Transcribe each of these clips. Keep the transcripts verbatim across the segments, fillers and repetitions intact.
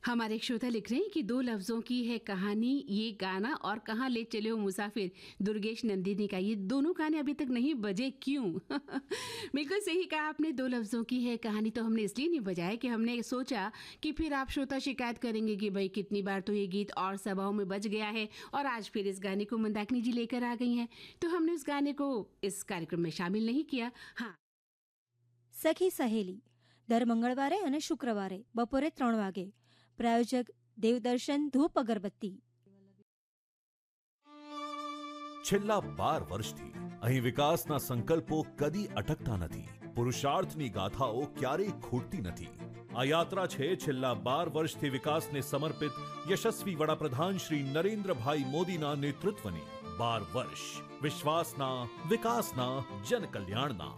हमारे एक श्रोता लिख रहे हैं कि दो लफ्ज़ों की है कहानी ये गाना और कहाँ ले चले हो मुसाफिर दुर्गेश नंदिनी का। ये दोनों गाने अभी तक नहीं बजे, क्यों? बिल्कुल सही कहा आपने, दो लफ्ज़ों की है कहानी तो हमने इसलिए नहीं बजाया कि हमने सोचा कि फिर आप श्रोता शिकायत करेंगे कि भाई कितनी बार तो ये गीत और सभाओं में बज गया है और आज फिर इस गाने को मंदाकिनी जी लेकर आ गई हैं, तो हमने उस गाने को इस कार्यक्रम में शामिल नहीं किया। हाँ, સખી સહેલી દર મંગળવારે અને શુક્રવારે બપોરે ત્રણ વાગે. પ્રાયોજક દેવદર્શન ધૂપ અગરબત્તી. છેલ્લા બાર વર્ષથી અહીં વિકાસના સંકલ્પો કદી અટકતા નથી. પુરુષાર્થની ગાથાઓ ક્યારેય ખૂટતી નથી. આ યાત્રા છે છેલ્લા બાર વર્ષથી વિકાસને સમર્પિત યશસ્વી વડાપ્રધાન શ્રી નરેન્દ્રભાઈ મોદીના નેતૃત્વની. બાર વર્ષ વિશ્વાસના, વિકાસના, જનકલ્યાણના.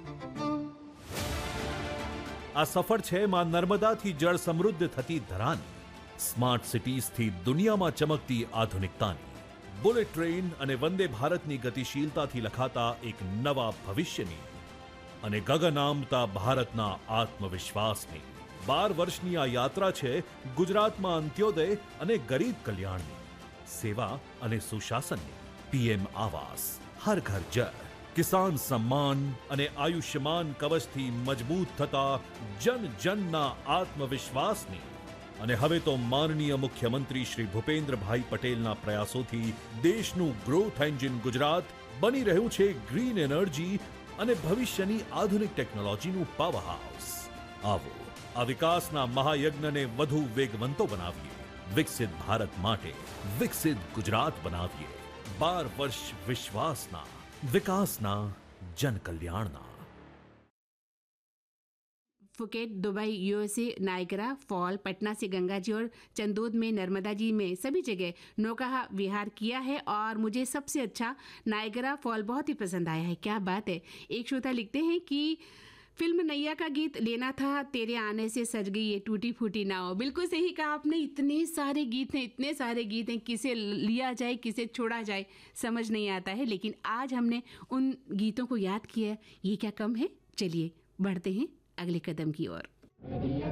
આ સફર છે માં નર્મદાથી જળ સમૃદ્ધ થતી ધરાની, સ્માર્ટ સિટીઝથી દુનિયામાં ચમકતી આધુનિકતાની, બુલેટ ટ્રેન અને વંદે ભારતની ગતિશીલતાથી લખાતા એક નવા ભવિષ્યની અને ગગન આંબતા ભારતના આત્મવિશ્વાસની. બાર વર્ષની આ યાત્રા છે ગુજરાતમાં અંત્યોદય અને ગરીબ કલ્યાણની, સેવા અને સુશાસનની. પીએમ આવાસ, હર ઘર જળ, કિસાન સમ્માન અને આયુષ્યમાન કવચથી મજબૂત થતા જન જનના આત્મવિશ્વાસની. અને હવે તો માનનીય મુખ્યમંત્રી શ્રી ભૂપેન્દ્રભાઈ પટેલના પ્રયાસોથી દેશનું ગ્રોથ એન્જિન ગુજરાત બની રહ્યું છે ગ્રીન એનર્જી અને ભવિષ્યની આધુનિક ટેકનોલોજીનું પાવર હાઉસ. આવો આ વિકાસના મહાયજ્ઞને વધુ વેગવંતો બનાવીએ. વિકસિત ભારત માટે વિકસિત ગુજરાત બનાવીએ. બાર વર્ષ વિશ્વાસના, विकासना, जन कल्याणना. Phuket, Dubai, USA, Niagara fall, Patna से गंगा जी और चंदोद में नर्मदा जी में सभी जगह नौका विहार किया है और मुझे सबसे अच्छा नायगरा फॉल बहुत ही पसंद आया है. क्या बात है. एक श्रोता लिखते हैं कि फिल्म नैया का गीत लेना था, तेरे आने से सज गई ये टूटी फूटी नाव. बिल्कुल सही कहा आपने. इतने सारे गीत हैं, इतने सारे गीत हैं, किसे लिया जाए किसे छोड़ा जाए समझ नहीं आता है, लेकिन आज हमने उन गीतों को याद किया. ये क्या कम है. चलिए बढ़ते हैं अगले कदम की ओर.